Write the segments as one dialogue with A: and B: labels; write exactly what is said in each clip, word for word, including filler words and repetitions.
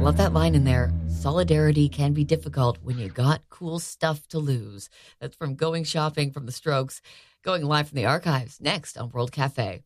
A: love that line in there. Solidarity can be difficult when you got cool stuff to lose. That's from Going Shopping from the Strokes. Going live from the archives next on World Cafe.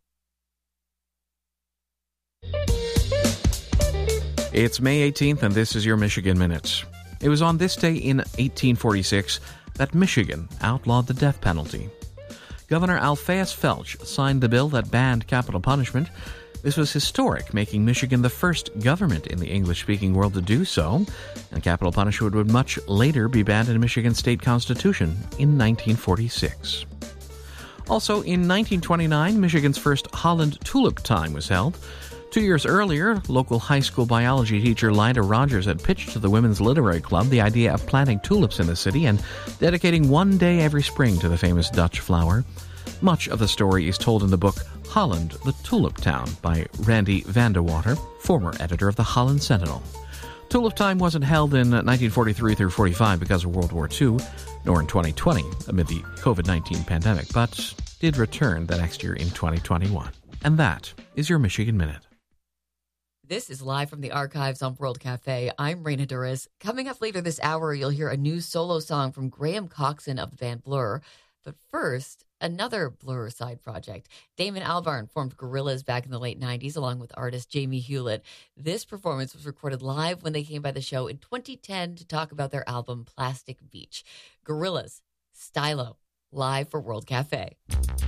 B: It's May eighteenth, and this is your Michigan Minute. It was on this day in eighteen forty-six that Michigan outlawed the death penalty. Governor Alphaeus Felch signed the bill that banned capital punishment. This was historic, making Michigan the first government in the English-speaking world to do so, and capital punishment would much later be banned in Michigan's state constitution in nineteen forty-six. Also, in nineteen twenty-nine, Michigan's first Holland Tulip Time was held. Two years earlier, local high school biology teacher Lida Rogers had pitched to the Women's Literary Club the idea of planting tulips in the city and dedicating one day every spring to the famous Dutch flower. Much of the story is told in the book Holland, the Tulip Town by Randy Vandewater, former editor of the Holland Sentinel. Tulip Time wasn't held in nineteen forty-three through forty-five because of World War Two, nor in twenty twenty amid the covid nineteen pandemic, but did return the next year in twenty twenty-one. And that is your Michigan Minute.
A: This is live from the archives on World Cafe. I'm Raina Duras. Coming up later this hour, you'll hear a new solo song from Graham Coxon of the band Blur. But first, another Blur side project. Damon Albarn formed Gorillaz back in the late nineties along with artist Jamie Hewlett. This performance was recorded live when they came by the show in twenty ten to talk about their album Plastic Beach. Gorillaz, Stylo, live for World Cafe.